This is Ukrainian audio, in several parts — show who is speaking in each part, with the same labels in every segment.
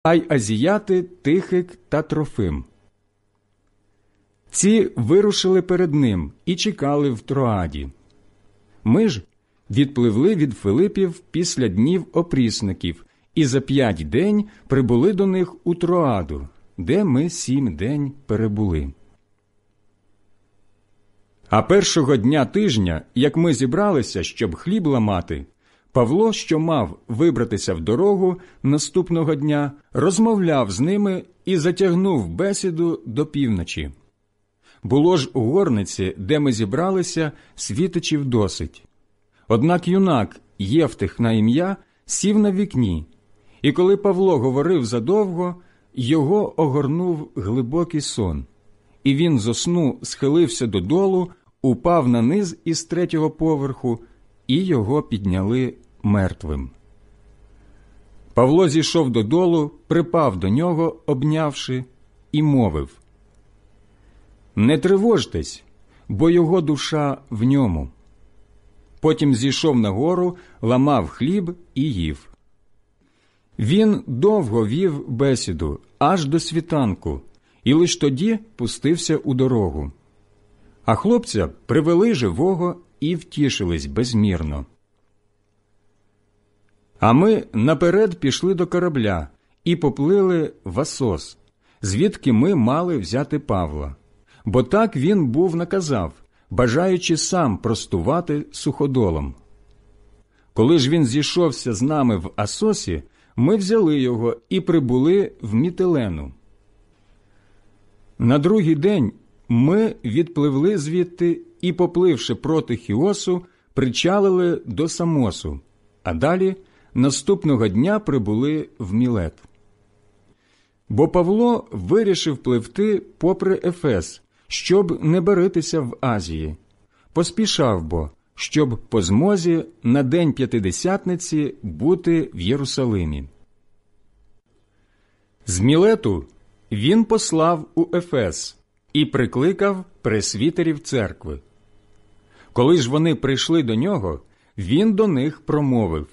Speaker 1: а й азіяти Тихик та Трофим. Ці вирушили перед ним і чекали в Троаді. Ми ж відпливли від Филипів після днів опрісників і за 5 день прибули до них у Троаду, де ми 7 день перебули. А першого дня тижня, як ми зібралися, щоб хліб ламати, Павло, що мав вибратися в дорогу наступного дня, розмовляв з ними і затягнув бесіду до півночі. Було ж у горниці, де ми зібралися, світичів досить. Однак юнак Євтих на ім'я сів на вікні, і коли Павло говорив задовго, його огорнув глибокий сон, і він зо сну схилився додолу, упав на низ із 3-го поверху, і його підняли мертвим. Павло зійшов додолу, припав до нього, обнявши, і мовив: «Не тривожтесь, бо його душа в ньому». Потім зійшов на гору, ламав хліб і їв. Він довго вів бесіду, аж до світанку, і лиш тоді пустився у дорогу. А хлопця привели живого і втішились безмірно. А ми наперед пішли до корабля і поплили в Асос, звідки ми мали взяти Павла. Бо так він був наказав, бажаючи сам простувати суходолом. Коли ж він зійшовся з нами в Асосі, ми взяли його і прибули в Мітилену. На другий день ми відпливли звідти і, попливши проти Хіосу, причалили до Самосу, а далі наступного дня прибули в Мілет. Бо Павло вирішив пливти попри Ефес, щоб не баритися в Азії. Поспішав бо, щоб по змозі на день П'ятидесятниці бути в Єрусалимі. З Мілету він послав у Ефес і прикликав пресвітерів церкви. Коли ж вони прийшли до нього, він до них промовив: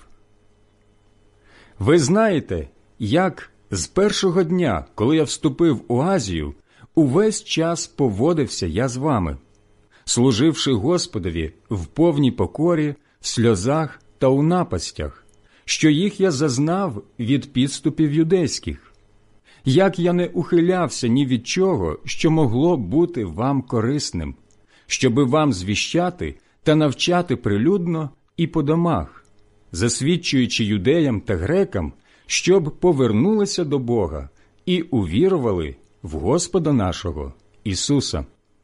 Speaker 1: «Ви знаєте, як з першого дня, коли я вступив у Азію, увесь час поводився я з вами, служивши Господові в повній покорі, в сльозах та у напастях, що їх я зазнав від підступів юдейських. Як я не ухилявся ні від чого, що могло бути вам корисним, щоби вам звіщати та навчати прилюдно і по домах, засвідчуючи юдеям та грекам, щоб повернулися до Бога і увірували в Господа нашого Ісуса.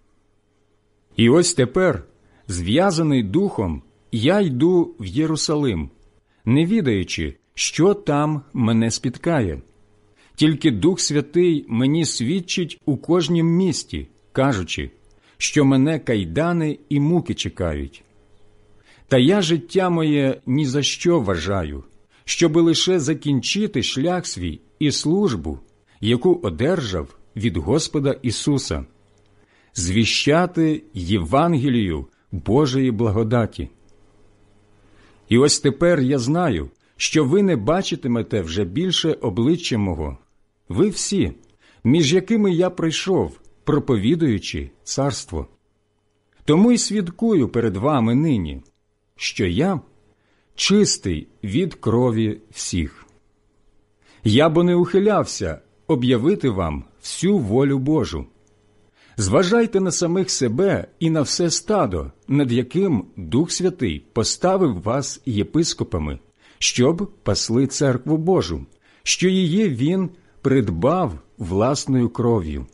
Speaker 1: І ось тепер, зв'язаний духом, я йду в Єрусалим, не відаючи, що там мене спіткає. Тільки Дух Святий мені свідчить у кожнім місті, кажучи, що мене кайдани і муки чекають. Та я життя моє ні за що вважаю, щоби лише закінчити шлях свій і службу, яку одержав від Господа Ісуса, звіщати Євангелію Божої благодаті. І ось тепер я знаю, що ви не бачитимете вже більше обличчя мого, ви всі, між якими я прийшов, проповідуючи царство. Тому й свідкую перед вами нині, що я чистий від крові всіх. Я бо не ухилявся об'явити вам всю волю Божу. Зважайте на самих себе і на все стадо, над яким Дух Святий поставив вас єпископами, щоб пасли церкву Божу, що її він придбав власною кров'ю.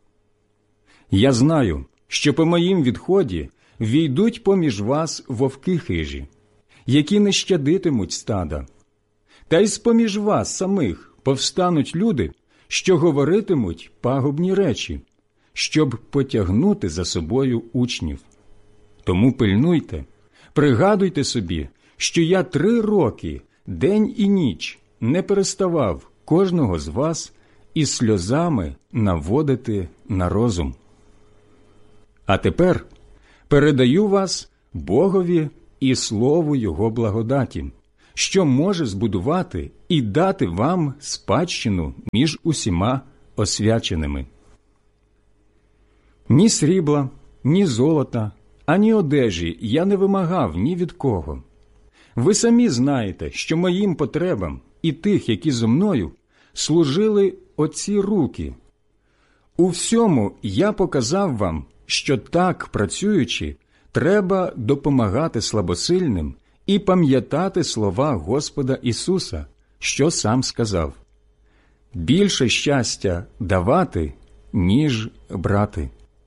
Speaker 1: Я знаю, що по моїм відході війдуть поміж вас вовки хижі, які не щадитимуть стада. Та й з-поміж вас самих повстануть люди, що говоритимуть пагубні речі, щоб потягнути за собою учнів. Тому пильнуйте, пригадуйте собі, що я 3 роки, день і ніч, не переставав кожного з вас із сльозами наводити на розум. А тепер передаю вас Богові і Слову Його благодаті, що може збудувати і дати вам спадщину між усіма освяченими. Ні срібла, ні золота, ані одежі я не вимагав ні від кого. Ви самі знаєте, що моїм потребам і тих, які зо мною, служили оці руки. У всьому я показав вам, що так, працюючи, треба допомагати слабосильним і пам'ятати слова Господа Ісуса, що сам сказав: «Більше щастя давати, ніж брати».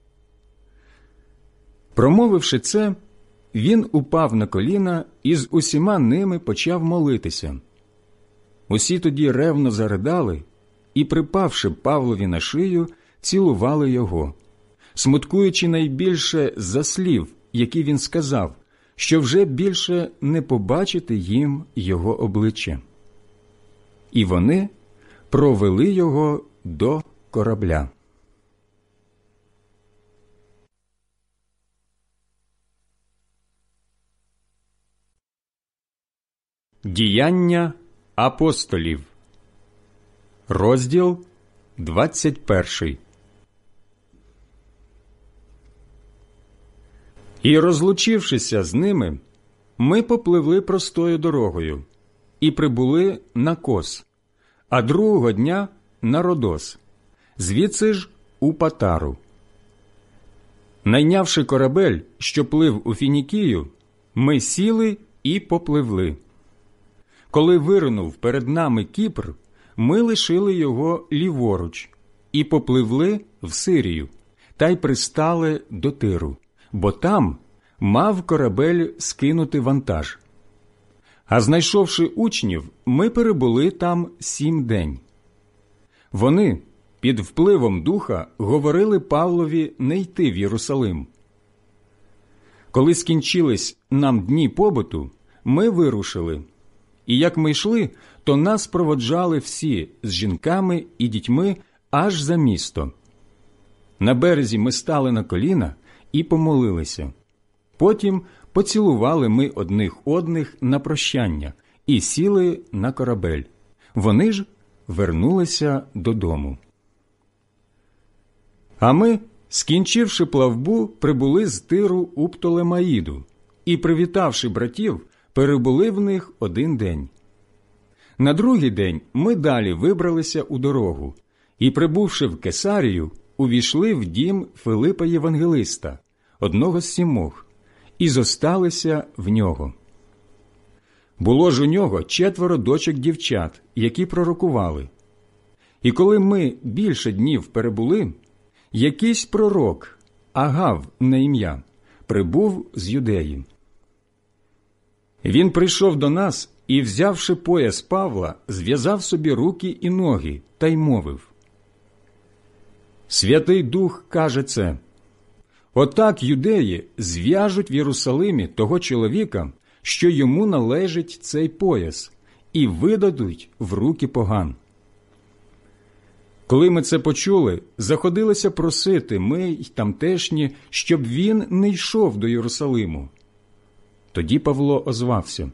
Speaker 1: Промовивши це, він упав на коліна і з усіма ними почав молитися. Усі тоді ревно заридали і, припавши Павлові на шию, цілували його, смуткуючи найбільше за слів, які він сказав, що вже більше не побачити їм його обличчя. І вони провели його до корабля. Діяння апостолів, розділ 21. І, розлучившися з ними, ми попливли простою дорогою і прибули на Кос, а другого дня на Родос, звідси ж у Патару. Найнявши корабель, що плив у Фінікію, ми сіли і попливли. Коли виринув перед нами Кіпр, ми лишили його ліворуч і попливли в Сирію, та й пристали до Тиру, бо там мав корабель скинути вантаж. А знайшовши учнів, ми перебули там 7 день. Вони під впливом Духа говорили Павлові не йти в Єрусалим. Коли скінчились нам дні побуту, ми вирушили. І як ми йшли, то нас проводжали всі з жінками і дітьми аж за місто. На березі ми стали на коліна і помолилися. Потім поцілували ми одних одних на прощання і сіли на корабель. Вони ж вернулися додому. А ми, скінчивши плавбу, прибули з Тиру у Птолемаїду і, привітавши братів, перебули в них 1 день. На другий день ми далі вибралися у дорогу і, прибувши в Кесарію, увійшли в дім Филипа Євангелиста, одного з 7, і зосталися в нього. Було ж у нього 4 дочок-дівчат, які пророкували. І коли ми більше днів перебули, якийсь пророк, Агав на ім'я, прибув з Юдеї. Він прийшов до нас і, взявши пояс Павла, зв'язав собі руки і ноги та й мовив: «Святий Дух каже це: отак юдеї зв'яжуть в Єрусалимі того чоловіка, що йому належить цей пояс, і видадуть в руки поган». Коли ми це почули, заходилися просити ми й тамтешні, щоб він не йшов до Єрусалиму. Тоді Павло озвався: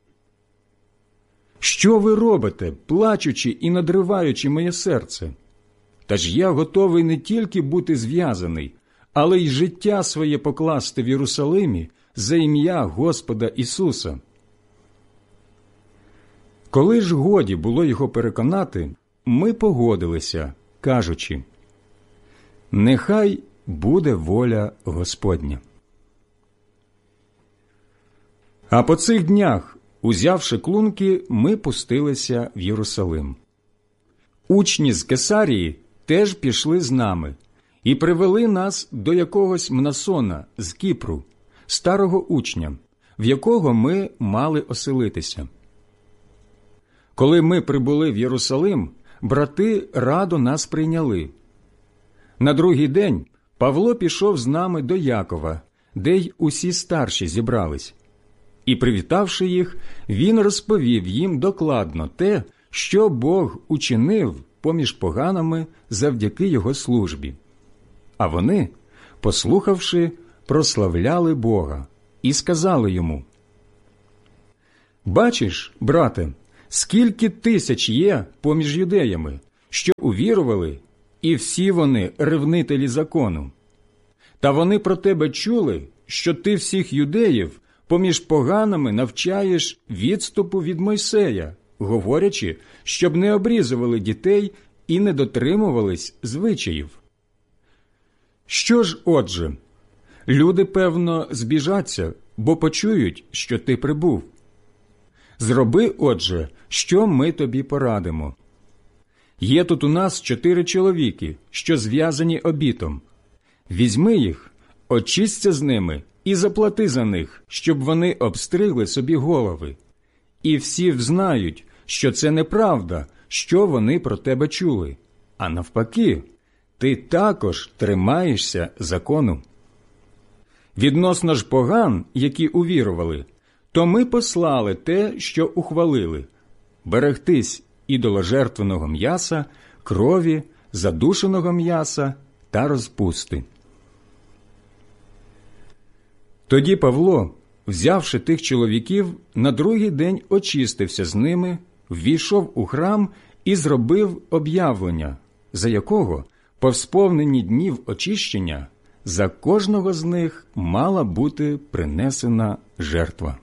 Speaker 1: «Що ви робите, плачучи і надриваючи моє серце? Та ж я готовий не тільки бути зв'язаний, але й життя своє покласти в Єрусалимі за ім'я Господа Ісуса». Коли ж годі було його переконати, ми погодилися, кажучи: «Нехай буде воля Господня». А по цих днях, узявши клунки, ми пустилися в Єрусалим. Учні з Кесарії теж пішли з нами і привели нас до якогось Мнасона з Кіпру, старого учня, в якого ми мали оселитися. Коли ми прибули в Єрусалим, брати радо нас прийняли. На другий день Павло пішов з нами до Якова, де й усі старші зібрались. І, привітавши їх, він розповів їм докладно те, що Бог учинив поміж поганами завдяки його службі. А вони, послухавши, прославляли Бога і сказали йому: Бачиш, брате, скільки тисяч є поміж юдеями, що увірували, і всі вони ревнителі закону. Та вони про тебе чули, що ти всіх юдеїв поміж поганими навчаєш відступу від Мойсея, говорячи, щоб не обрізували дітей і не дотримувались звичаїв. Що ж, отже, люди, певно, збіжаться, бо почують, що ти прибув. Зроби, отже, що ми тобі порадимо. Є тут у нас 4 чоловіки, що зв'язані обітом. Візьми їх, очисться з ними і заплати за них, щоб вони обстригли собі голови. І всі взнають, що це неправда, що вони про тебе чули. А навпаки, ти також тримаєшся закону. Відносно ж поган, які увірували, то ми послали те, що ухвалили – берегтись ідоложертвеного м'яса, крові, задушеного м'яса та розпусти. Тоді Павло, взявши тих чоловіків, на другий день очистився з ними, ввійшов у храм і зробив об'явлення, за якого, по сповненні днів очищення, за кожного з них мала бути принесена жертва.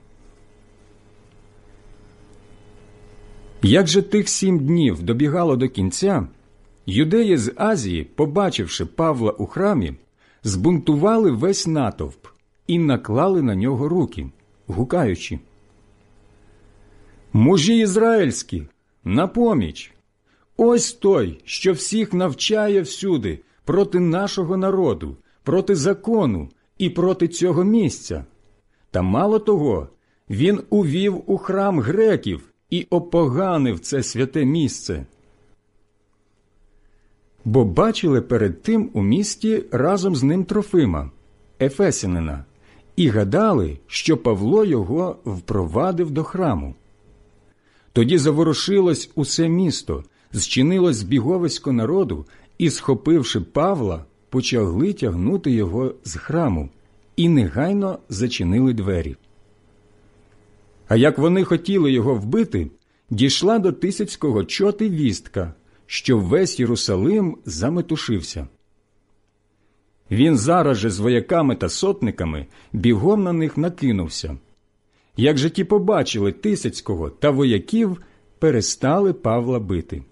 Speaker 1: Як же тих 7 днів добігало до кінця, юдеї з Азії, побачивши Павла у храмі, збунтували весь натовп і наклали на нього руки, гукаючи: «Мужі ізраїльські, на поміч! Ось той, що всіх навчає всюди проти нашого народу, проти закону і проти цього місця. Та мало того, він увів у храм греків і опоганив це святе місце». Бо бачили перед тим у місті разом з ним Трофима, ефесянина, і гадали, що Павло його впровадив до храму. Тоді заворушилось усе місто, зчинилось збіговисько народу, і, схопивши Павла, почали тягнути його з храму, і негайно зачинили двері. А як вони хотіли його вбити, дійшла до Тисяцького чоти вістка, що весь Єрусалим заметушився. Він зараз же з вояками та сотниками бігом на них накинувся. Як же ті побачили Тисяцького та вояків, перестали Павла бити.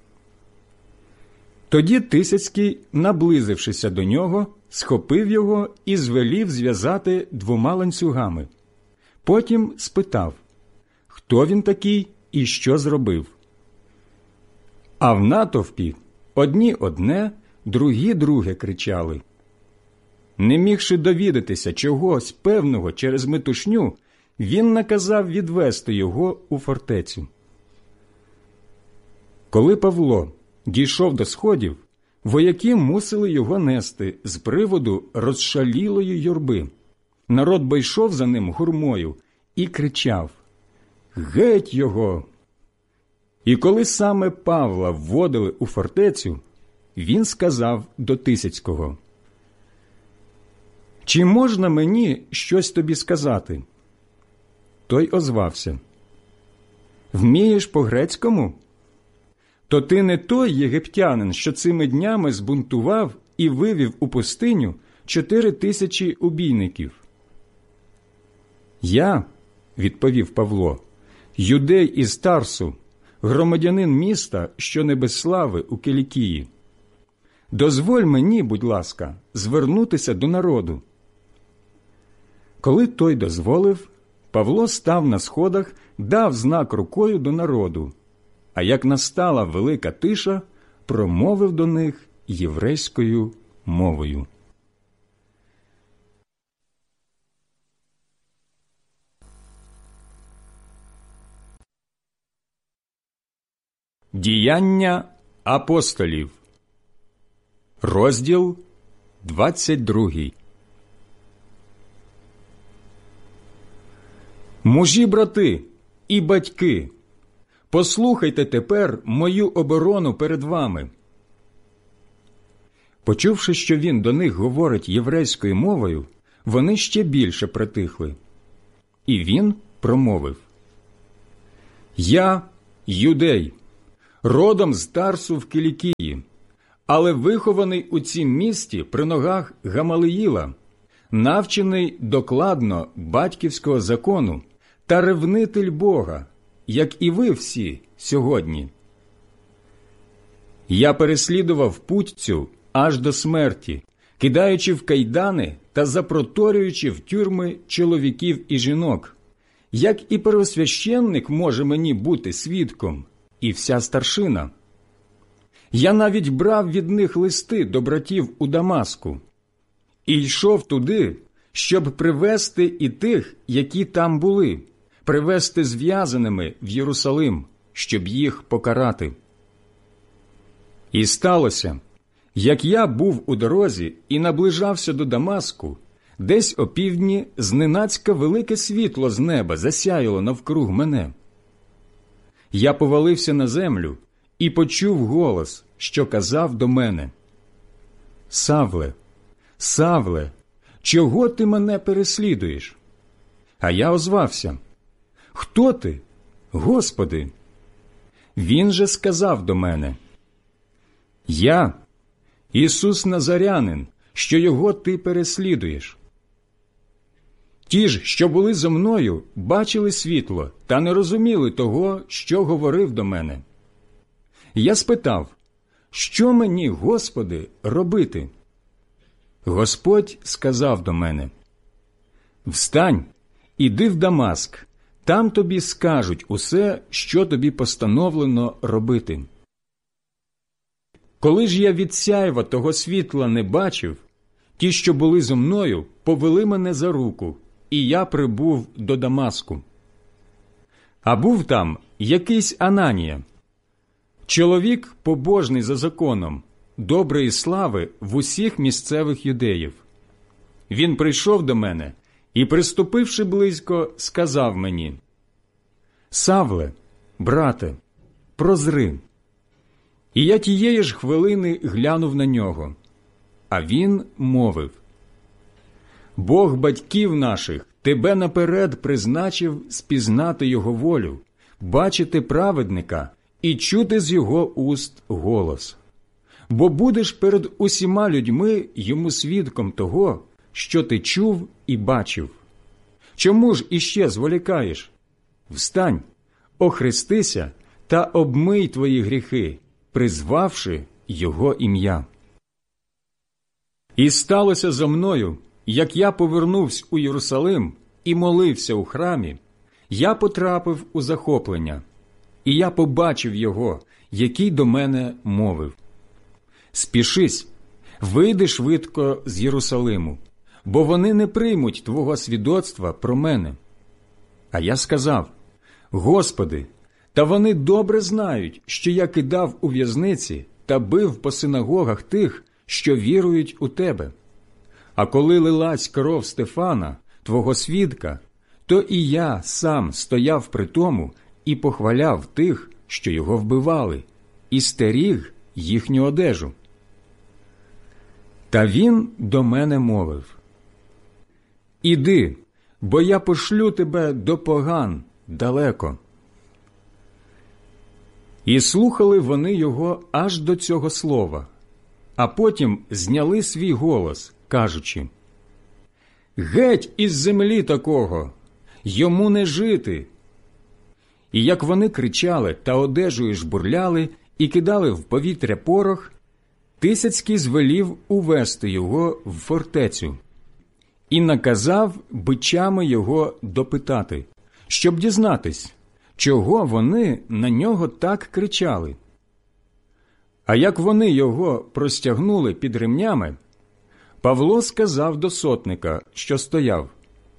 Speaker 1: Тоді Тисяцький, наблизившися до нього, схопив його і звелів зв'язати 2 ланцюгами. Потім спитав, хто він такий і що зробив. А в натовпі одні одне, другі друге кричали. Не мігши довідатися чогось певного через метушню, він наказав відвести його у фортецю. Коли Павло дійшов до сходів, вояки мусили його нести з приводу розшалілої юрби. Народ бо йшов за ним гурмою і кричав: «Геть його!» І коли саме Павла вводили у фортецю, він сказав до Тисяцького: «Чи можна мені щось тобі сказати?» Той озвався: «Вмієш по-грецькому? То ти не той єгиптянин, що цими днями збунтував і вивів у пустиню 4000 убійників?» «Я, – відповів Павло, – юдей із Тарсу, громадянин міста, що не без слави у Кілікії. Дозволь мені, будь ласка, звернутися до народу». Коли той дозволив, Павло став на сходах, дав знак рукою до народу, а як настала велика тиша, промовив до них єврейською мовою. Діяння апостолів. Розділ 22. Мужі, брати і батьки, послухайте тепер мою оборону перед вами. Почувши, що він до них говорить єврейською мовою, вони ще більше притихли. І він промовив: Я юдей, родом з Тарсу в Кілікії, але вихований у цім місті при ногах Гамалиїла, навчений докладно батьківського закону та ревнитель Бога, як і ви всі сьогодні. Я переслідував путь цю аж до смерті, кидаючи в кайдани та запроторюючи в тюрми чоловіків і жінок. Як і первосвященник може мені бути свідком, і вся старшина. Я навіть брав від них листи до братів у Дамаску і йшов туди, щоб привести і тих, які там були, привести зв'язаними в Єрусалим, щоб їх покарати. І сталося, як я був у дорозі і наближався до Дамаску, десь опівдні зненацька велике світло з неба засяяло навкруг мене. Я повалився на землю і почув голос, що казав до мене: «Савле, Савле, чого ти мене переслідуєш?» А я озвався: «Хто ти, Господи?» Він же сказав до мене: «Я, Ісус Назарянин, що його ти переслідуєш. Ті ж, що були зо мною, бачили світло та не розуміли того, що говорив до мене. Я спитав: що мені, Господи, робити?» Господь сказав до мене: «Встань, іди в Дамаск, там тобі скажуть усе, що тобі постановлено робити». Коли ж я від сяйва того світла не бачив, ті, що були зо мною, повели мене за руку, і я прибув до Дамаску. А був там якийсь Ананія, чоловік побожний за законом, доброї слави в усіх місцевих юдеїв. Він прийшов до мене і, приступивши близько, сказав мені: «Савле, брате, прозри». І я тієї ж хвилини глянув на нього. А він мовив: «Бог батьків наших тебе наперед призначив спізнати його волю, бачити праведника і чути з його уст голос. Бо будеш перед усіма людьми йому свідком того, що ти чув і бачив. Чому ж іще зволікаєш? Встань, охрестися та обмий твої гріхи, призвавши його ім'я». І сталося зо мною, як я повернувся у Єрусалим і молився у храмі, я потрапив у захоплення, і я побачив його, який до мене мовив: «Спішись, вийди швидко з Єрусалиму, бо вони не приймуть твого свідоцтва про мене». А я сказав: «Господи, та вони добре знають, що я кидав у в'язниці та бив по синагогах тих, що вірують у Тебе. А коли лилась кров Стефана, Твого свідка, то і я сам стояв при тому і похваляв тих, що його вбивали, і стеріг їхню одежу». Та він до мене мовив: «Іди, бо я пошлю тебе до поган далеко». І слухали вони його аж до цього слова, а потім зняли свій голос, кажучи: «Геть із землі такого! Йому не жити!» І як вони кричали та одежею жбурляли і кидали в повітря порох, Тисяцький звелів увести його в фортецю і наказав бичами його допитати, щоб дізнатись, чого вони на нього так кричали. А як вони його простягнули під ремнями, Павло сказав до сотника, що стояв: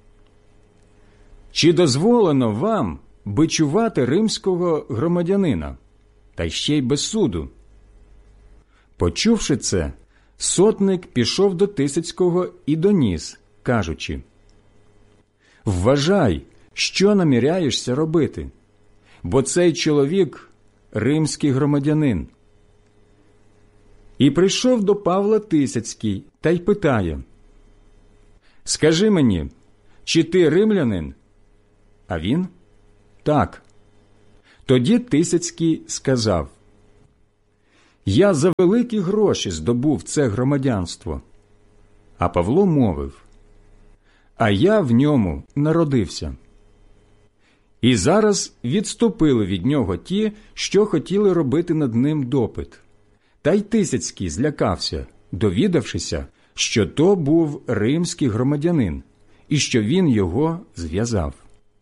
Speaker 1: «Чи дозволено вам бичувати римського громадянина, та ще й без суду?» Почувши це, сотник пішов до Тисяцького і доніс, кажучи: «Вважай, що наміряєшся робити, бо цей чоловік – римський громадянин». І прийшов до Павла Тисяцький та й питає: «Скажи мені, чи ти римлянин?» А він: «Так». Тоді Тисяцький сказав: «Я за великі гроші здобув це громадянство». А Павло мовив: «А я в ньому народився». І зараз відступили від нього ті, що хотіли робити над ним допит. Та й Тисяцький злякався, довідавшися, що то був римський громадянин, і що він його зв'язав.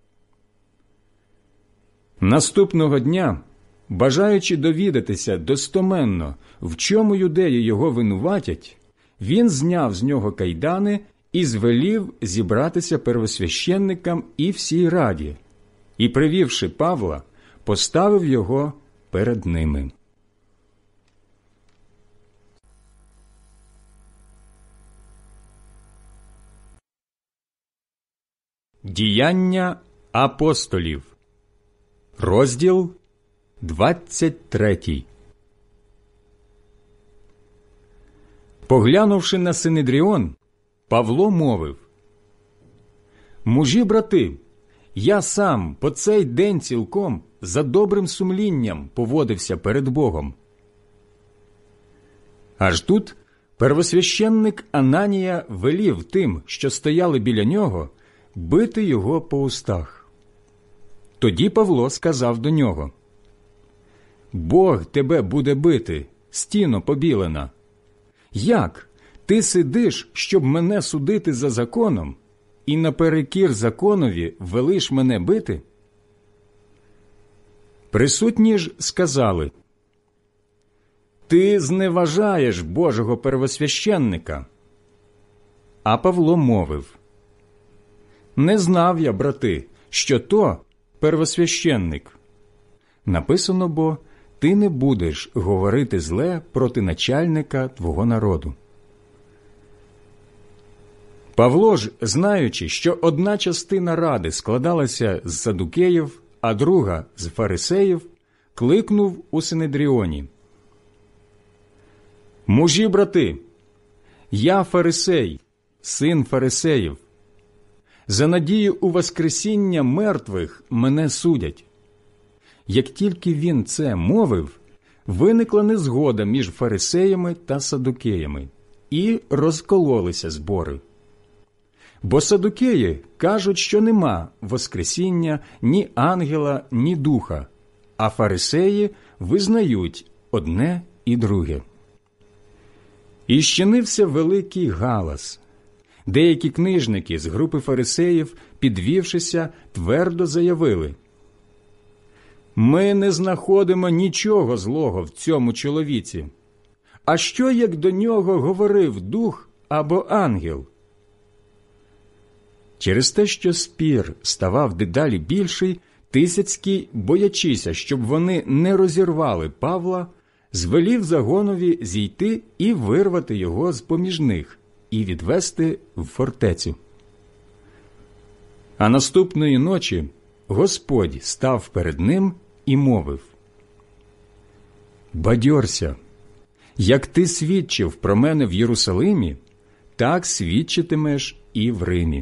Speaker 1: Наступного дня, бажаючи довідатися достоменно, в чому юдеї його винуватять, він зняв з нього кайдани і звелів зібратися первосвященникам і всій раді, і, привівши Павла, поставив його перед ними. Діяння апостолів, розділ 23. Поглянувши на Синедріон, Павло мовив: «Мужі, брати, я сам по цей день цілком за добрим сумлінням поводився перед Богом». Аж тут первосвященник Ананія велів тим, що стояли біля нього, бити його по устах. Тоді Павло сказав до нього: «Бог тебе буде бити, стіно побілена. Як? Ти сидиш, щоб мене судити за законом, і наперекір законові велиш мене бити?» Присутні ж сказали: «Ти зневажаєш Божого первосвященника». А Павло мовив: «Не знав я, брати, що то первосвященник. Написано бо, ти не будеш говорити зле проти начальника твого народу». Павло ж, знаючи, що одна частина ради складалася з садукеїв, а друга – з фарисеїв, кликнув у Синедріоні: «Мужі, брати, я фарисей, син фарисеїв. За надію у воскресіння мертвих мене судять». Як тільки він це мовив, виникла незгода між фарисеями та садукеями, і розкололися збори. Бо садукеї кажуть, що нема воскресіння ні ангела, ні духа, а фарисеї визнають одне і друге. І щинився великий галас. Деякі книжники з групи фарисеїв, підвівшися, твердо заявили: «Ми не знаходимо нічого злого в цьому чоловіці. А що, як до нього говорив дух або ангел?» Через те, що спір ставав дедалі більший, Тисяцький, боячися, щоб вони не розірвали Павла, звелів загонові зійти і вирвати його з-поміж них і відвести в фортецю. А наступної ночі Господь став перед ним і мовив: «Бадьорся, як ти свідчив про мене в Єрусалимі, так свідчитимеш і в Римі».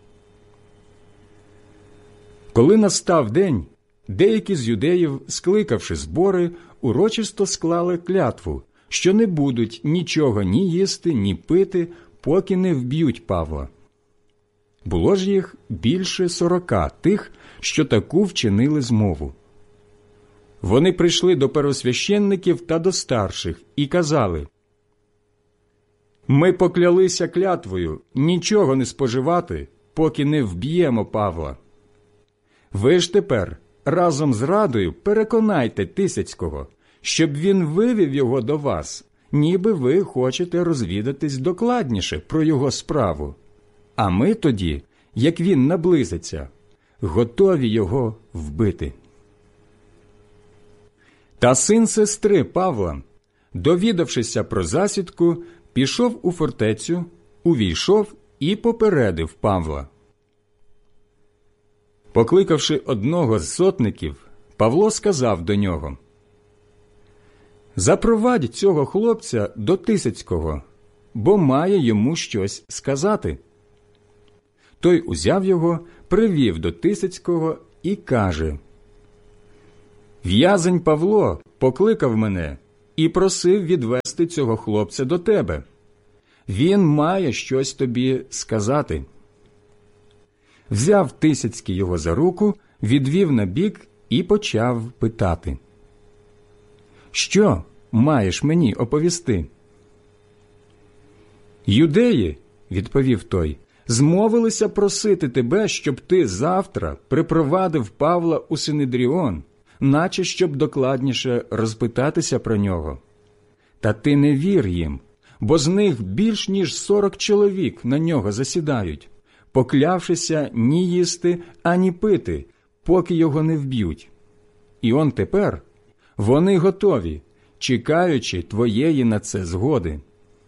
Speaker 1: Коли настав день, деякі з юдеїв, скликавши збори, урочисто склали клятву, що не будуть нічого ні їсти, ні пити, поки не вб'ють Павла. Було ж їх більше 40 тих, що таку вчинили змову. Вони прийшли до первосвященників та до старших і казали: «Ми поклялися клятвою нічого не споживати, поки не вб'ємо Павла. Ви ж тепер разом з радою переконайте Тисяцького, щоб він вивів його до вас, ніби ви хочете розвідатись докладніше про його справу. А ми тоді, як він наблизиться, готові його вбити». Та син сестри Павла, довідавшися про засідку, пішов у фортецю, увійшов і попередив Павла. Покликавши одного з сотників, Павло сказав до нього: «Запровадь цього хлопця до Тисяцького, бо має йому щось сказати». Той узяв його, привів до Тисяцького і каже: В'язень Павло покликав мене і просив відвести цього хлопця до тебе. Він має щось тобі сказати». Взяв Тисяцький його за руку, відвів набік і почав питати: «Що маєш мені оповісти?» «Юдеї, – відповів той, – змовилися просити тебе, щоб ти завтра припровадив Павла у Синедріон, наче щоб докладніше розпитатися про нього. Та ти не вір їм, бо з них більш ніж 40 чоловік на нього засідають, поклявшися ні їсти, ані пити, поки його не вб'ють. І он тепер вони готові, чекаючи твоєї на це згоди».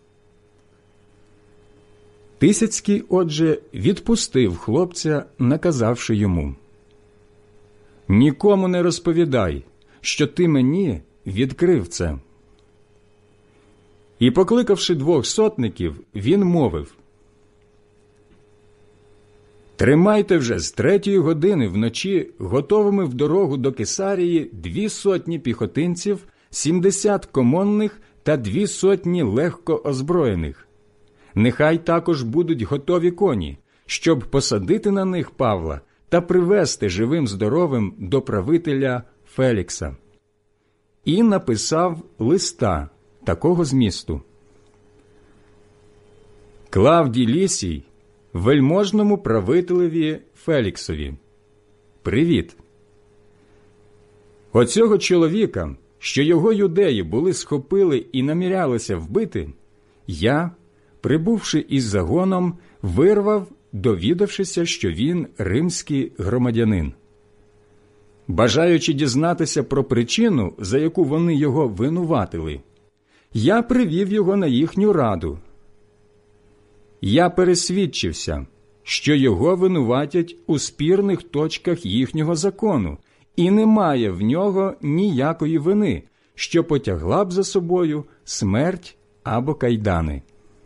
Speaker 1: Тисяцький, отже, відпустив хлопця, наказавши йому: «Нікому не розповідай, що ти мені відкрив це». І, покликавши 2 сотників, він мовив: «Тримайте вже з 3-ї години вночі готовими в дорогу до Кесарії 200 піхотинців, 70 комонних та 200 легко озброєних. Нехай також будуть готові коні, щоб посадити на них Павла та привести живим-здоровим до правителя Фелікса». І написав листа такого змісту: «Клавдій Лісій, вельможному правителеві Феліксові, привіт. Оцього чоловіка, що його юдеї були схопили і намірялися вбити, я, прибувши із загоном, вирвав, довідавшися, що він римський громадянин. Бажаючи дізнатися про причину, за яку вони його винуватили, я привів його на їхню раду. Я пересвідчився, що його винуватять у спірних точках їхнього закону, і немає в нього ніякої вини, що потягла б за собою смерть або кайдани.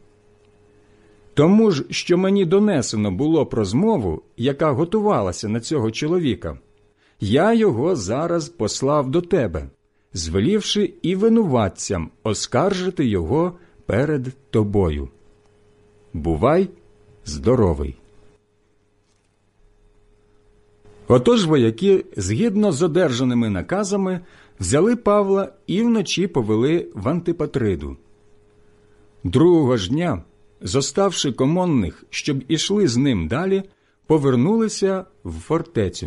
Speaker 1: Тому ж, що мені донесено було про змову, яка готувалася на цього чоловіка, я його зараз послав до тебе, звелівши і винуватцям оскаржити його перед тобою. Бувай здоровий». Отож вояки, згідно з одержаними наказами, взяли Павла і вночі повели в Антипатриду. Другого ж дня, зоставши комонних, щоб ішли з ним далі, повернулися в фортецю.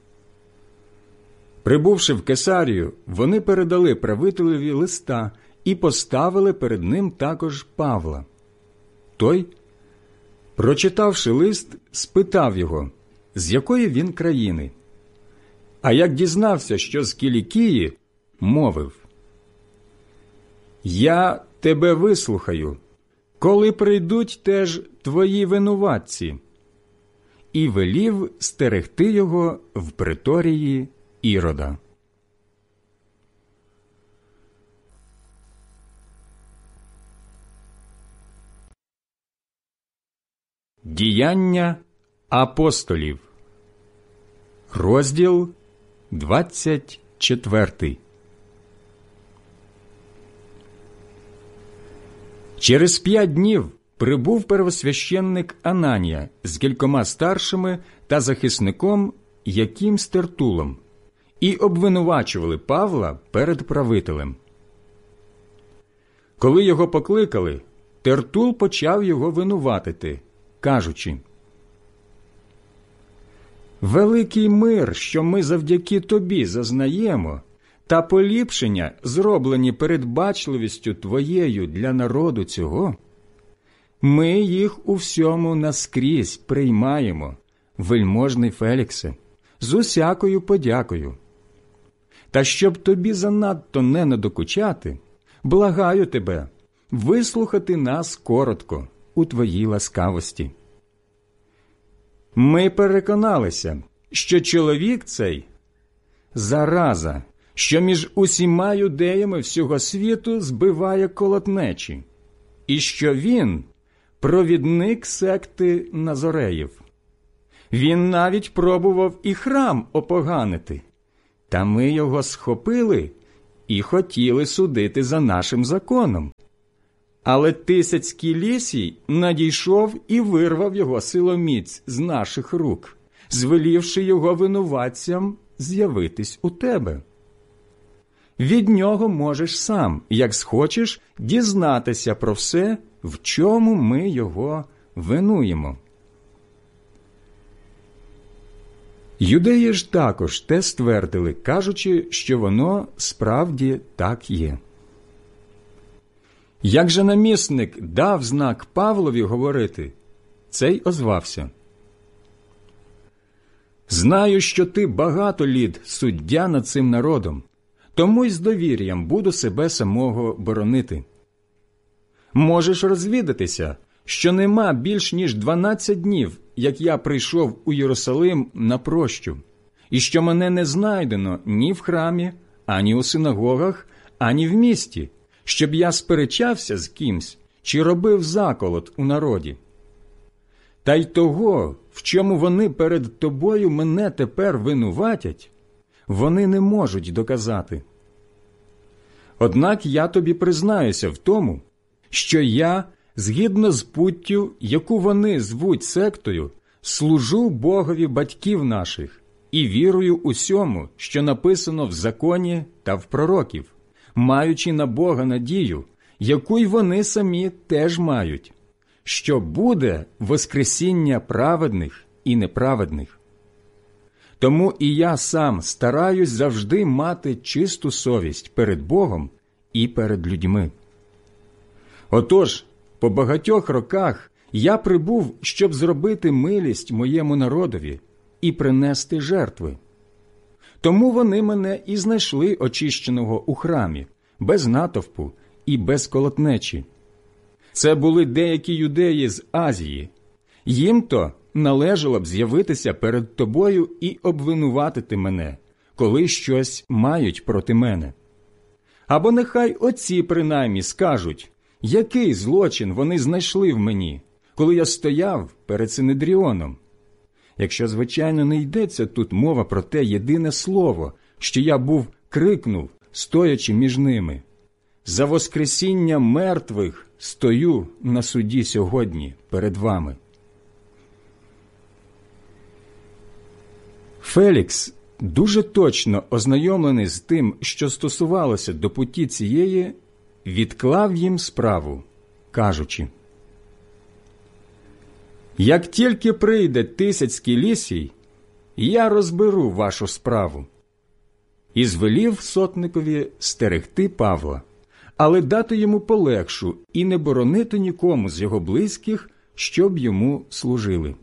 Speaker 1: Прибувши в Кесарію, вони передали правителеві листа і поставили перед ним також Павла. Той, прочитавши лист, спитав його, з якої він країни. А як дізнався, що з Кілікії, мовив: «Я тебе вислухаю, коли прийдуть теж твої винуватці», і велів стерегти його в приторії Ірода. Діяння апостолів, розділ 24. Через 5 днів прибув первосвященник Ананія з кількома старшими та захисником Яким з Тертулом, і обвинувачували Павла перед правителем. Коли його покликали, Тертул почав його винуватити, кажучи: «Великий мир, що ми завдяки тобі зазнаємо, та поліпшення, зроблені передбачливістю твоєю для народу цього, ми їх у всьому наскрізь приймаємо, вельможний Феліксе, з усякою подякою. Та щоб тобі занадто не надокучати, благаю тебе вислухати нас коротко у твоїй ласкавості. Ми переконалися, що чоловік цей – зараза, що між усіма юдеями всього світу збиває колотнечі, і що він – провідник секти Назореїв. Він навіть пробував і храм опоганити, та ми його схопили і хотіли судити за нашим законом. Але Тисяцький Лісій надійшов і вирвав його силоміць з наших рук, звелівши його винуватцям з'явитись у тебе. Від нього можеш сам, як схочеш, дізнатися про все, в чому ми його винуємо. Юдеї ж також те ствердили, кажучи, що воно справді так є. Як же намісник дав знак Павлові говорити, цей озвався: «Знаю, що ти багато літ суддя над цим народом, тому й з довір'ям буду себе самого боронити. Можеш розвідатися, що нема більш ніж 12 днів, як я прийшов у Єрусалим на прощу, і що мене не знайдено ні в храмі, ані у синагогах, ані в місті, щоб я сперечався з кимсь чи робив заколот у народі. Та й того, в чому вони перед тобою мене тепер винуватять, вони не можуть доказати. Однак я тобі признаюся в тому, що я, згідно з путтю, яку вони звуть сектою, служу Богові батьків наших і вірую усьому, що написано в законі та в пророків, маючи на Бога надію, яку й вони самі теж мають, що буде воскресіння праведних і неправедних. Тому і я сам стараюсь завжди мати чисту совість перед Богом і перед людьми. Отож, по багатьох роках я прибув, щоб зробити милість моєму народові і принести жертви. Тому вони мене і знайшли очищеного у храмі, без натовпу і без колотнечі. Це були деякі юдеї з Азії. Їм-то належало б з'явитися перед тобою і обвинуватити мене, коли щось мають проти мене. Або нехай оці принаймні скажуть, який злочин вони знайшли в мені, коли я стояв перед Синедріоном. Якщо, звичайно, не йдеться тут мова про те єдине слово, що я крикнув, стоячи між ними. За воскресіння мертвих стою на суді сьогодні перед вами. Фелікс, дуже точно ознайомлений з тим, що стосувалося до путі цієї, відклав їм справу, кажучи: «Як тільки прийде Тисяцький Лісій, я розберу вашу справу». І звелів сотникові стерегти Павла, але дати йому полегшу і не боронити нікому з його близьких, щоб йому служили.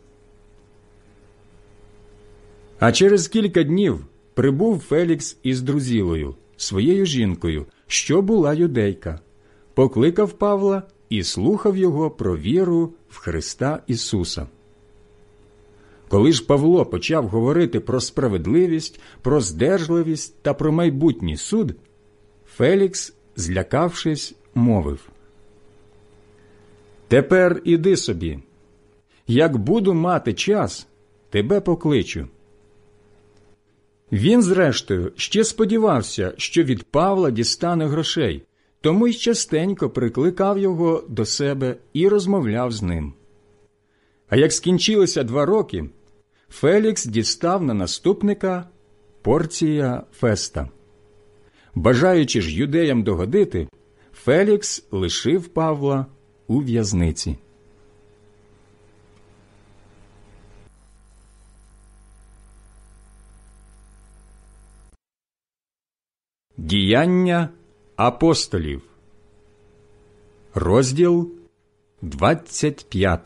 Speaker 1: А через кілька днів прибув Фелікс із Друзілою, своєю жінкою, що була юдейка, покликав Павла і слухав його про віру в Христа Ісуса. Коли ж Павло почав говорити про справедливість, про здержливість та про майбутній суд, Фелікс, злякавшись, мовив: «Тепер іди собі. Як буду мати час, тебе покличу». Він, зрештою, ще сподівався, що від Павла дістане грошей, тому й частенько прикликав його до себе і розмовляв з ним. А як скінчилися 2 роки, Фелікс дістав на наступника Порція Феста. Бажаючи ж юдеям догодити, Фелікс лишив Павла у в'язниці. Діяння апостолів. Розділ 25.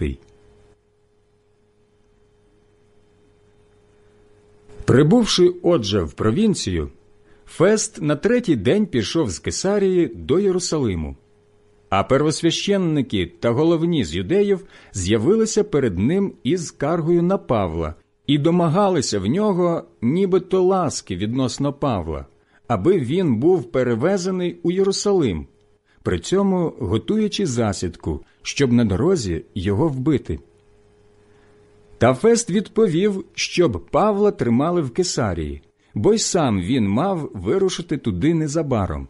Speaker 1: Прибувши, отже, в провінцію, Фест на 3-й день пішов з Кесарії до Єрусалиму, а первосвященники та головні з юдеїв з'явилися перед ним із скаргою на Павла і домагалися в нього нібито ласки відносно Павла, аби він був перевезений у Єрусалим, при цьому готуючи засідку, щоб на дорозі його вбити. Та Фест відповів, щоб Павла тримали в Кесарії, бо й сам він мав вирушити туди незабаром.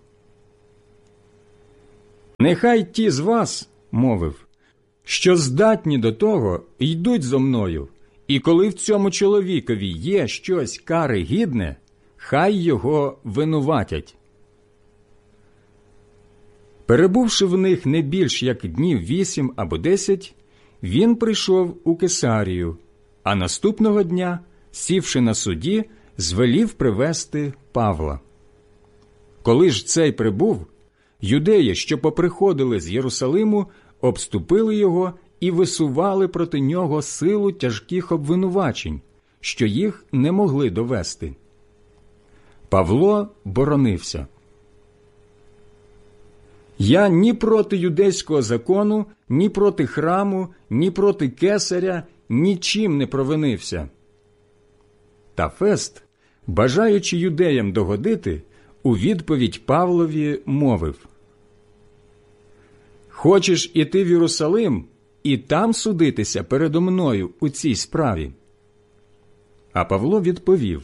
Speaker 1: «Нехай ті з вас, – мовив, – що здатні до того, йдуть зо мною, і коли в цьому чоловікові є щось кари гідне, хай його винуватять». Перебувши в них не більш як днів 8 або 10, він прийшов у Кесарію, а наступного дня, сівши на суді, звелів привести Павла. Коли ж цей прибув, юдеї, що поприходили з Єрусалиму, обступили його і висували проти нього силу тяжких обвинувачень, що їх не могли довести. Павло боронився. «Я ні проти юдейського закону, ні проти храму, ні проти кесаря нічим не провинився». Та Фест, бажаючи юдеям догодити, у відповідь Павлові мовив: «Хочеш іти в Єрусалим і там судитися передо мною у цій справі?» А Павло відповів: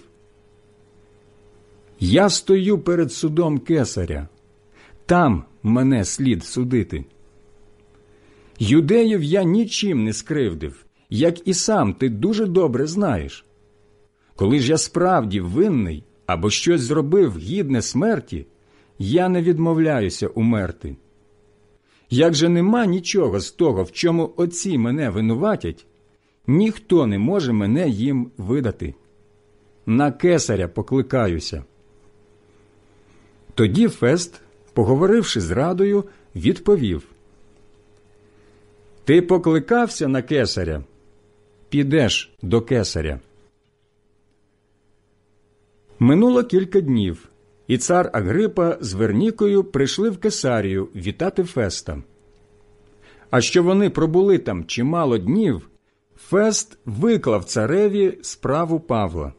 Speaker 1: «Я стою перед судом кесаря, там мене слід судити. Юдеїв я нічим не скривдив, як і сам ти дуже добре знаєш. Коли ж я справді винний або щось зробив гідне смерті, я не відмовляюся умерти. Як же нема нічого з того, в чому отці мене винуватять, ніхто не може мене їм видати. На кесаря покликаюся». Тоді Фест, поговоривши з радою, відповів: «Ти покликався на кесаря? Підеш до кесаря». Минуло кілька днів, і цар Агрипа з Вернікою прийшли в Кесарію вітати Феста. А що вони пробули там чимало днів, Фест виклав цареві справу Павла.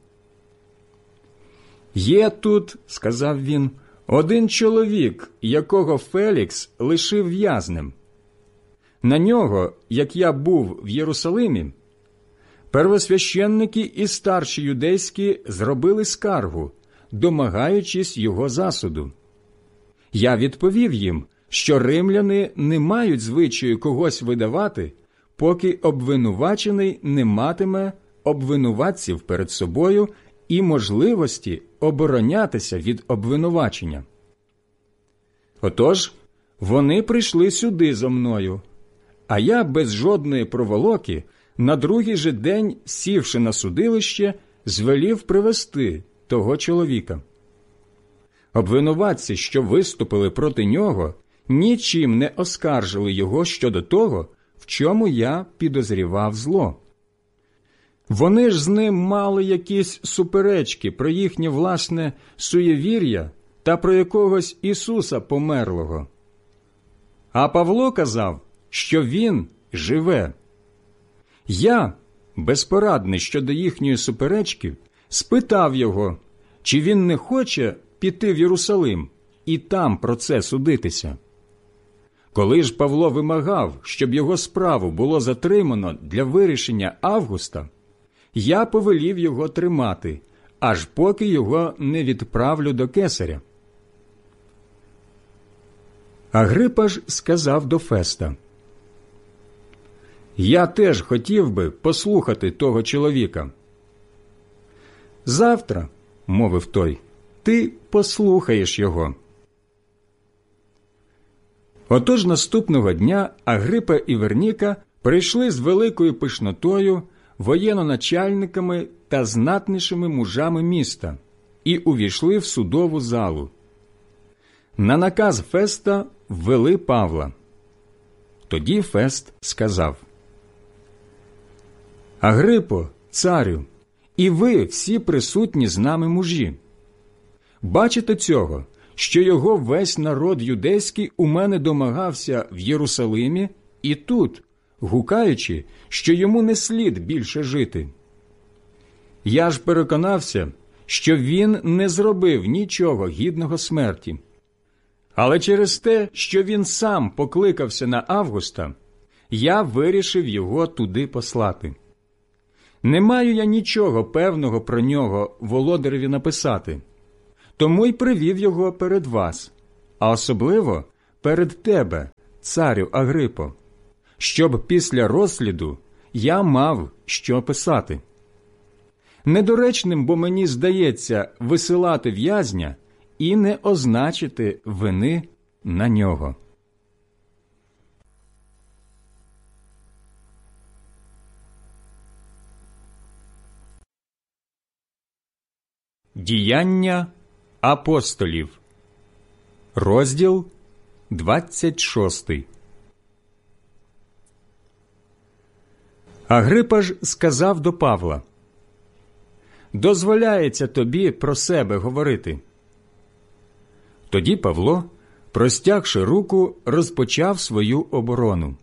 Speaker 1: «Є тут, – сказав він, – один чоловік, якого Фелікс лишив в'язнем. На нього, як я був в Єрусалимі, первосвященники і старші юдейські зробили скаргу, домагаючись його засуду. Я відповів їм, що римляни не мають звичаю когось видавати, поки обвинувачений не матиме обвинуватців перед собою і можливості оборонятися від обвинувачення. Отож, вони прийшли сюди зо мною, а я без жодної проволоки на другий же день, сівши на судилище, звелів привести того чоловіка. Обвинуватці, що виступили проти нього, нічим не оскаржили його щодо того, в чому я підозрівав зло. Вони ж з ним мали якісь суперечки про їхнє власне суєвір'я та про якогось Ісуса померлого. А Павло казав, що він живе. Я, безпорадний щодо їхньої суперечки, спитав його, чи він не хоче піти в Єрусалим і там про це судитися. Коли ж Павло вимагав, щоб його справу було затримано для вирішення Августа, я повелів його тримати, аж поки його не відправлю до кесаря. Агрипа ж сказав до Феста: «Я теж хотів би послухати того чоловіка». «Завтра, – мовив той, – ти послухаєш його». Отож наступного дня Агрипа і Верніка прийшли з великою пишнотою, воєноначальниками та знатнішими мужами міста і увійшли в судову залу. На наказ Феста ввели Павла. Тоді Фест сказав: «Агрипо, царю, і ви всі присутні з нами мужі, бачите цього, що його весь народ юдейський у мене домагався в Єрусалимі і тут, гукаючи, що йому не слід більше жити. Я ж переконався, що він не зробив нічого гідного смерті. Але через те, що він сам покликався на Августа, я вирішив його туди послати. Не маю я нічого певного про нього володареві написати, тому й привів його перед вас, а особливо перед тебе, царю Агрипо, щоб після розсліду я мав що писати. Недоречним, бо мені здається, висилати в'язня і не означити вини на нього. Діяння апостолів, розділ 26. Агрипа ж сказав до Павла: «Дозволяється тобі про себе говорити». Тоді Павло, простягши руку, розпочав свою оборону.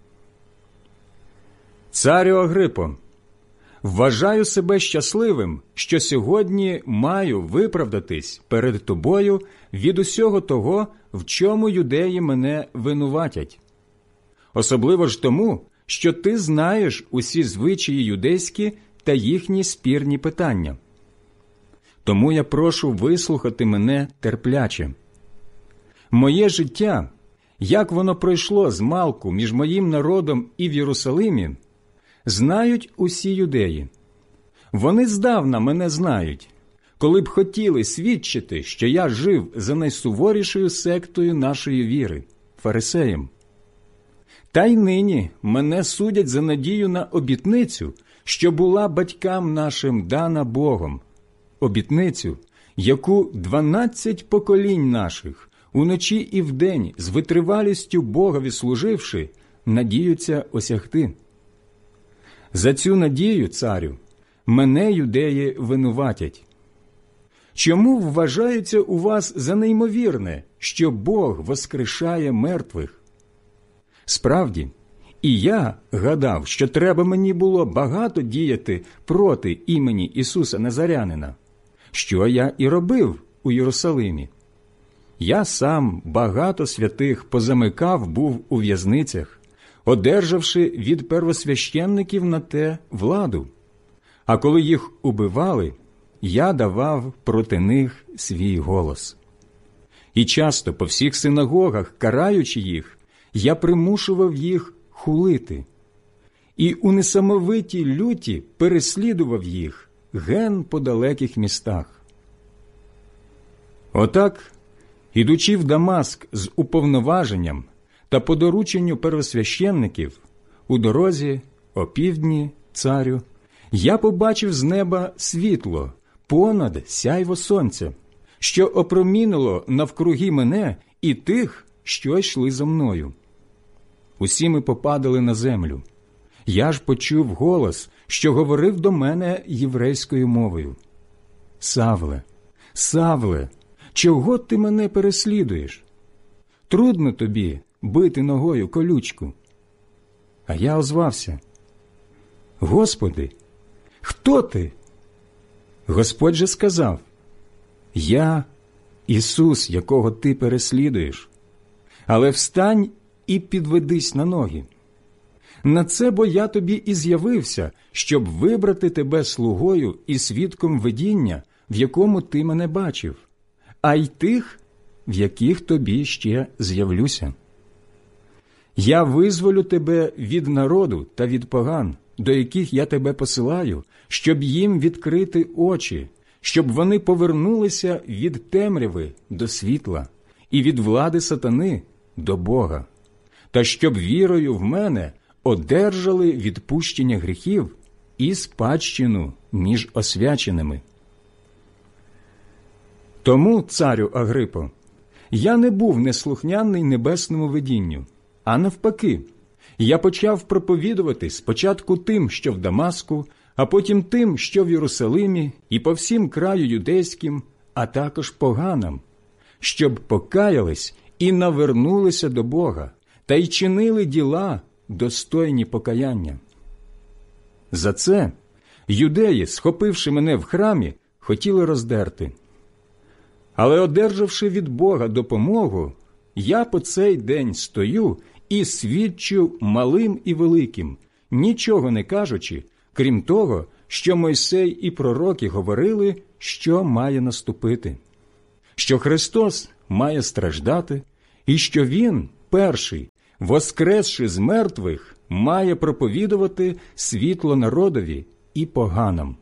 Speaker 1: «Царю Агрипо, вважаю себе щасливим, що сьогодні маю виправдатись перед тобою від усього того, в чому юдеї мене винуватять. Особливо ж тому, що ти знаєш усі звичаї юдейські та їхні спірні питання. Тому я прошу вислухати мене терпляче. Моє життя, як воно пройшло змалку між моїм народом і в Єрусалимі, знають усі юдеї. Вони здавна мене знають, коли б хотіли свідчити, що я жив за найсуворішою сектою нашої віри – фарисеєм. Та й нині мене судять за надію на обітницю, що була батькам нашим дана Богом, обітницю, яку 12 поколінь наших, уночі і вдень, з витривалістю Богові служивши, надіються осягти. За цю надію, царю, мене юдеї винуватять. Чому вважається у вас за неймовірне, що Бог воскрешає мертвих? Справді, і я гадав, що треба мені було багато діяти проти імені Ісуса Назарянина, що я і робив у Єрусалимі. Я сам багато святих позамикав був у в'язницях, одержавши від первосвященників на те владу. А коли їх убивали, я давав проти них свій голос. І часто по всіх синагогах, караючи їх, я примушував їх хулити. І у несамовитій люті переслідував їх ген по далеких містах. Отак, ідучи в Дамаск з уповноваженням та по дорученню первосвященників, у дорозі, опівдні, царю, я побачив з неба світло, понад сяйво сонця, що опромінило навкруги мене і тих, що йшли за мною. Усі ми попадали на землю. Я ж почув голос, що говорив до мене єврейською мовою: «Савле, Савле, чого ти мене переслідуєш? Трудно тобі бити ногою колючку». А я озвався: «Господи, хто ти?» Господь же сказав: «Я Ісус, якого ти переслідуєш. Але встань і підведись на ноги. На це бо я тобі і з'явився, щоб вибрати тебе слугою і свідком видіння, в якому ти мене бачив, а й тих, в яких тобі ще з'явлюся. Я визволю тебе від народу та від поган, до яких я тебе посилаю, щоб їм відкрити очі, щоб вони повернулися від темряви до світла і від влади сатани до Бога, та щоб вірою в мене одержали відпущення гріхів і спадщину між освяченими. Тому, царю Агрипо, я не був неслухняний небесному видінню, а навпаки, я почав проповідувати спочатку тим, що в Дамаску, а потім тим, що в Єрусалимі, і по всім краю юдейським, а також поганам, щоб покаялись і навернулися до Бога, та й чинили діла, достойні покаяння. За це юдеї, схопивши мене в храмі, хотіли роздерти. Але, одержавши від Бога допомогу, я по цей день стою і свідчу малим і великим, нічого не кажучи, крім того, що Мойсей і пророки говорили, що має наступити, що Христос має страждати, і що Він, перший, воскресши з мертвих, має проповідувати світло народові і поганам.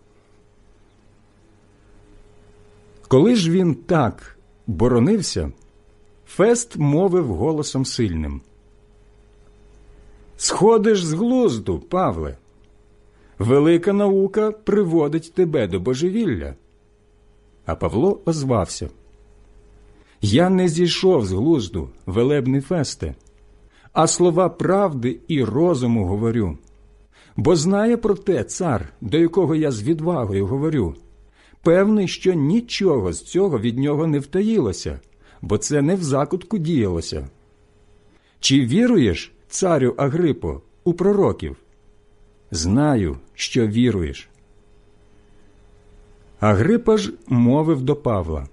Speaker 1: Коли ж він так боронився, Фест мовив голосом сильним: «Сходиш з глузду, Павле! Велика наука приводить тебе до божевілля». А Павло озвався: «Я не зійшов з глузду, велебний Фесте, а слова правди і розуму говорю. Бо знає про те цар, до якого я з відвагою говорю, певний, що нічого з цього від нього не втаїлося, бо це не в закутку діялося. Чи віруєш, царю Агрипо, у пророків? Знаю, що віруєш». Агрипа ж мовив до Павла: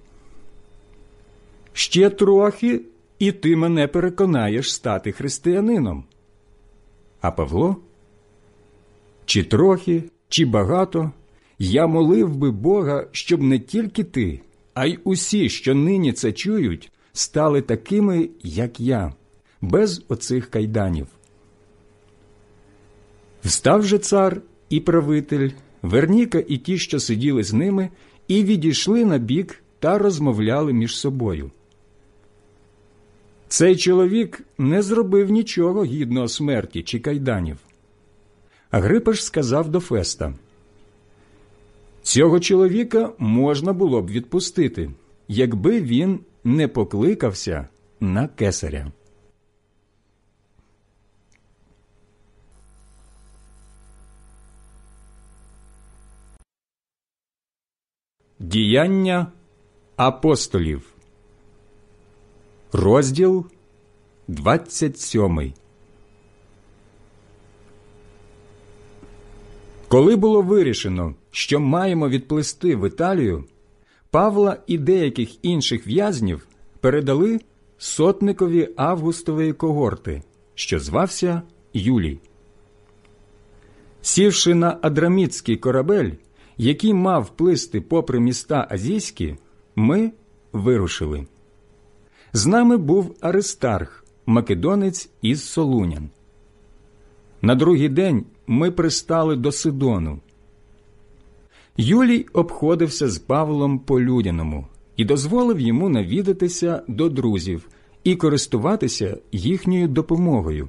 Speaker 1: «Ще трохи, і ти мене переконаєш стати християнином». А Павло: «Чи трохи, чи багато, я молив би Бога, щоб не тільки ти, а й усі, що нині це чують, стали такими, як я, без оцих кайданів». Встав же цар і правитель, Верніка і ті, що сиділи з ними, і відійшли на бік та розмовляли між собою. Цей чоловік не зробив нічого гідного смерті чи кайданів. Агрипа ж сказав до Феста: «Цього чоловіка можна було б відпустити, якби він не покликався на кесаря». Діяння апостолів, розділ 27. Коли було вирішено, що маємо відплисти в Італію, Павла і деяких інших в'язнів передали сотникові Августової когорти, що звався Юлій. Сівши на Адрамітський корабель, який мав плисти попри міста азійські, ми вирушили. З нами був Аристарх, македонець із Солунян. На другий день ми пристали до Сидону. Юлій обходився з Павлом по-людяному і дозволив йому навідатися до друзів і користуватися їхньою допомогою.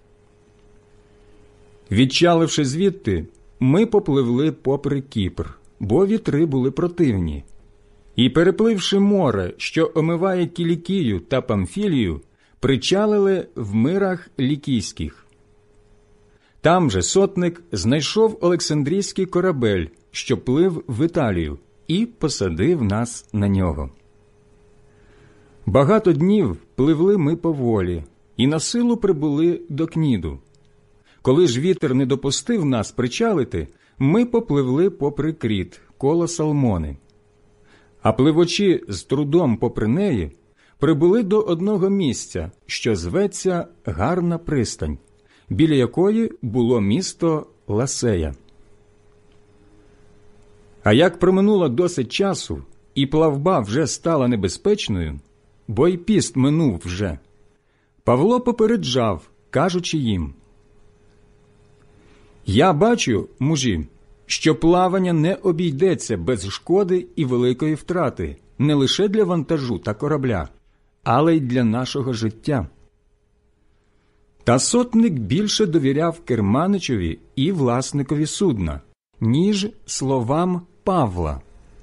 Speaker 1: Відчаливши звідти, ми попливли попри Кіпр, бо вітри були противні, і, перепливши море, що омиває Кілікію та Памфілію, причалили в Мирах Лікійських. Там же сотник знайшов Олександрійський корабель, що плив в Італію, і посадив нас на нього. Багато днів пливли ми поволі, і на силу прибули до Кніду. Коли ж вітер не допустив нас причалити, ми попливли попри Кріт, коло Салмони. А пливучи з трудом попри неї, прибули до одного місця, що зветься Гарна пристань, біля якої було місто Ласея. А як проминуло досить часу, і плавба вже стала небезпечною, бо й піст минув вже, Павло попереджав, кажучи їм: «Я бачу, мужі, що плавання не обійдеться без шкоди і великої втрати не лише для вантажу та корабля, але й для нашого життя». Та сотник більше довіряв керманичеві і власникові судна, ніж словам Павла.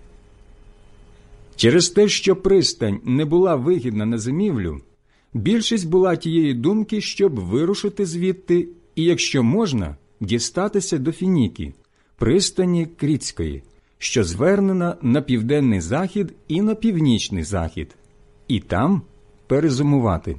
Speaker 1: Через те, що пристань не була вигідна на зимівлю, більшість була тієї думки, щоб вирушити звідти і, якщо можна, дістатися до Фініки, пристані Крітської, що звернена на південний захід і на північний захід, і там перезимувати.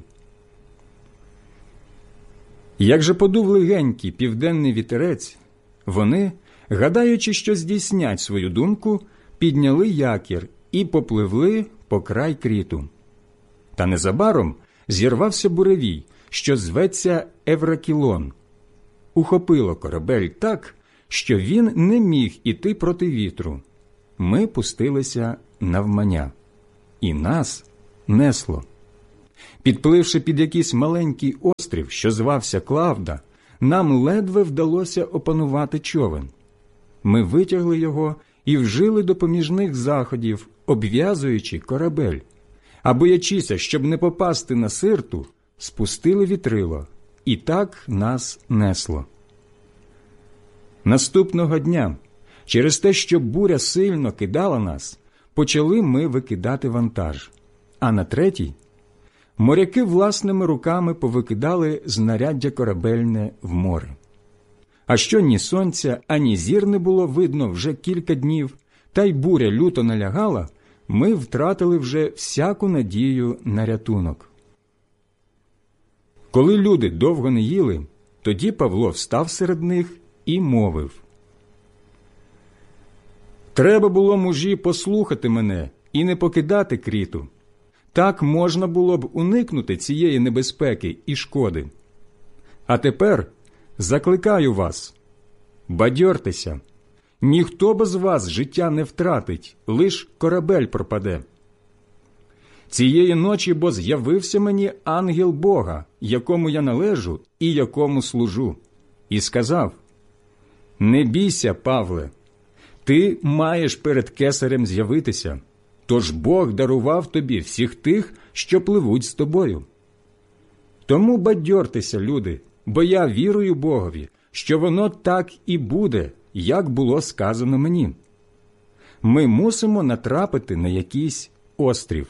Speaker 1: Як же подув легенький південний вітерець, вони, гадаючи, що здійснять свою думку, підняли якір і попливли по край Кріту. Та незабаром зірвався буревій, що зветься Евракілон. Ухопило корабель так, що він не міг іти проти вітру, ми пустилися навмання, і нас несло. Підпливши під якийсь маленький острів, що звався Клавда, нам ледве вдалося опанувати човен. Ми витягли його і вжили допоміжних заходів, обв'язуючи корабель, а боячися, щоб не попасти на Сирту, спустили вітрило, і так нас несло. Наступного дня, через те, що буря сильно кидала нас, почали ми викидати вантаж, а на третій моряки власними руками повикидали знаряддя корабельне в море. А що ні сонця, ані зір не було видно вже кілька днів, та й буря люто налягала, ми втратили вже всяку надію на рятунок. Коли люди довго не їли, тоді Павло встав серед них і мовив: «Треба було, мужі, послухати мене і не покидати Кріту. Так можна було б уникнути цієї небезпеки і шкоди. А тепер закликаю вас, бадьортеся, ніхто без вас життя не втратить, лиш корабель пропаде. Цієї ночі бо з'явився мені ангел Бога, якому я належу і якому служу, і сказав: не бійся, Павле, ти маєш перед кесарем з'явитися, тож Бог дарував тобі всіх тих, що пливуть з тобою. Тому бадьортеся, люди, бо я вірую Богові, що воно так і буде, як було сказано мені. Ми мусимо натрапити на якийсь острів».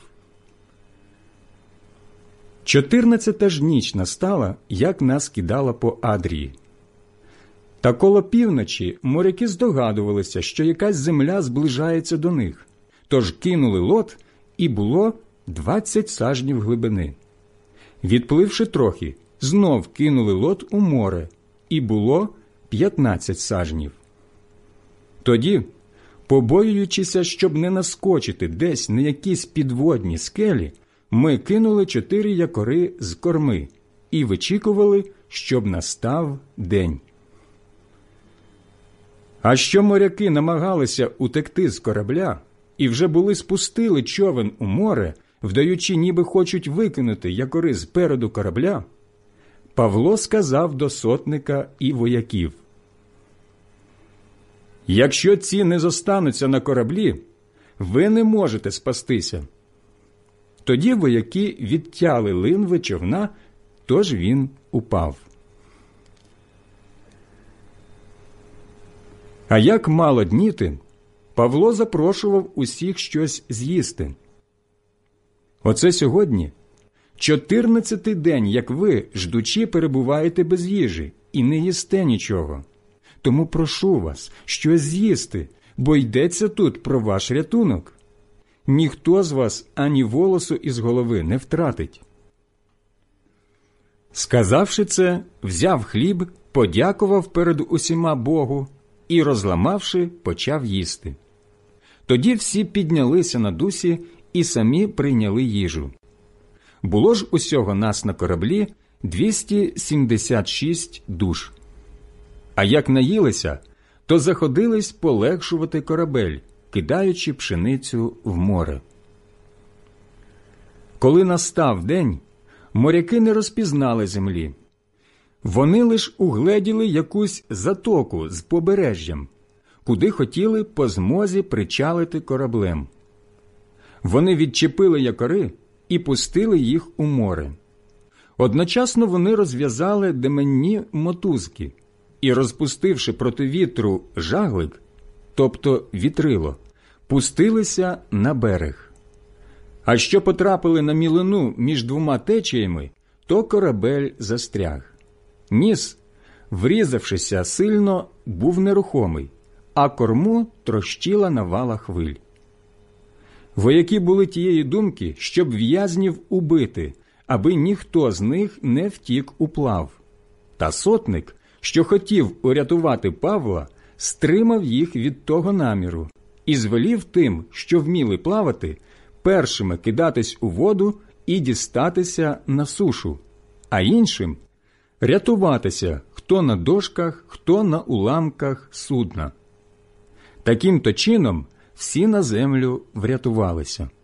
Speaker 1: 14-та ж ніч настала, як нас кидало по Адрії. Та коло півночі моряки здогадувалися, що якась земля зближається до них, тож кинули лод, і було 20 сажнів глибини. Відпливши трохи, знов кинули лод у море, і було 15 сажнів. Тоді, побоюючися, щоб не наскочити десь на якісь підводні скелі, ми кинули 4 якори з корми і вичікували, щоб настав день. А що моряки намагалися утекти з корабля і вже були спустили човен у море, вдаючи, ніби хочуть викинути якори спереду корабля, Павло сказав до сотника і вояків: «Якщо ці не зостануться на кораблі, ви не можете спастися». Тоді вояки відтяли линви човна, тож він упав. А як мало дніти, Павло запрошував усіх щось з'їсти. Оце сьогодні 14-й день, як ви, ждучи, перебуваєте без їжі і не їсте нічого. Тому прошу вас щось з'їсти, бо йдеться тут про ваш рятунок. Ніхто з вас ані волосу із голови не втратить». Сказавши це, взяв хліб, подякував перед усіма Богу і, розламавши, почав їсти. Тоді всі піднялися на дусі і самі прийняли їжу. Було ж усього нас на кораблі 276 душ. А як наїлися, то заходились полегшувати корабель, кидаючи пшеницю в море. Коли настав день, моряки не розпізнали землі. Вони лиш угледіли якусь затоку з побережжям, куди хотіли по змозі причалити кораблем. Вони відчепили якори і пустили їх у море. Одночасно вони розв'язали деменні мотузки і, розпустивши проти вітру жаглик, тобто вітрило, пустилися на берег. А що потрапили на мілину між двома течіями, то корабель застряг. Ніс, врізавшися сильно, був нерухомий, а корму трощила навала хвиль. Вояки були тієї думки, щоб в'язнів убити, аби ніхто з них не втік уплав. Та сотник, що хотів урятувати Павла, стримав їх від того наміру і звелів тим, що вміли плавати, першими кидатись у воду і дістатися на сушу, а іншим рятуватися, хто на дошках, хто на уламках судна. Таким-то чином всі на землю врятувалися.